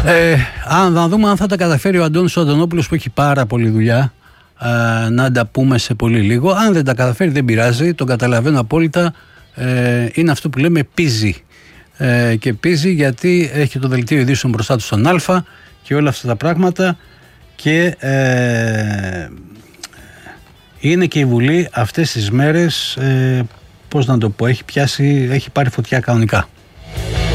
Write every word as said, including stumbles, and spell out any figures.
Ε, αν να δούμε αν θα τα καταφέρει ο Αντώνης ο Αντωνόπουλος, που έχει πάρα πολλή δουλειά, ε, να τα πούμε σε πολύ λίγο. Αν δεν τα καταφέρει δεν πειράζει, τον καταλαβαίνω απόλυτα. Ε, είναι αυτό που λέμε πίζι. Ε, και πίζι γιατί έχει το δελτίο ειδήσεων μπροστά του στον Α και όλα αυτά τα πράγματα, και ε, είναι και η Βουλή αυτές τις μέρες, ε, πώς να το πω, έχει πιάσει, έχει πάρει φωτιά κανονικά.